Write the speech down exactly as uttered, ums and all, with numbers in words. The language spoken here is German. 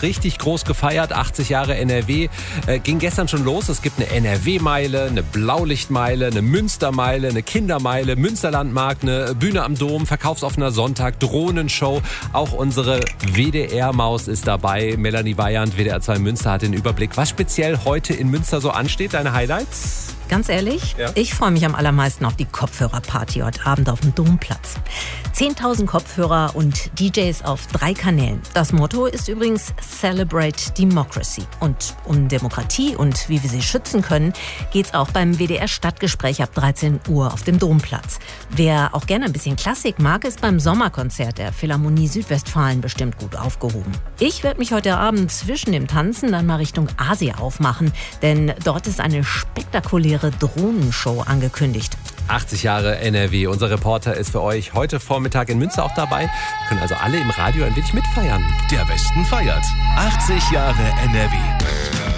richtig groß gefeiert. achtzig Jahre N R W äh, ging gestern schon los. Es gibt eine N R W-Meile, eine Blaulichtmeile, eine Münstermeile, eine Kindermeile, Münsterlandmarkt, eine Bühne am Dom, verkaufsoffener Sonntag, Drohnenshow. Auch unsere W D R-Maus ist dabei. Melanie Weyand, W D R zwei Münster, hat den Überblick. Was speziell heute in Münster so ansteht, deine Highlights? Ganz ehrlich, Ja. ich freue mich am allermeisten auf die Kopfhörerparty heute Abend auf dem Domplatz. zehntausend Kopfhörer und D Js auf drei Kanälen. Das Motto ist übrigens Celebrate Democracy. Und um Demokratie und wie wir sie schützen können, geht's auch beim W D R-Stadtgespräch ab dreizehn Uhr auf dem Domplatz. Wer auch gerne ein bisschen Klassik mag, ist beim Sommerkonzert der Philharmonie Südwestfalen bestimmt gut aufgehoben. Ich werde mich heute Abend zwischen dem Tanzen dann mal Richtung Asia aufmachen, denn dort ist eine spektakuläre Drohnenshow angekündigt. achtzig Jahre N R W. Unser Reporter ist für euch heute Vormittag in Münster auch dabei. Können also alle im Radio ein wenig mitfeiern. Der Westen feiert. achtzig Jahre N R W.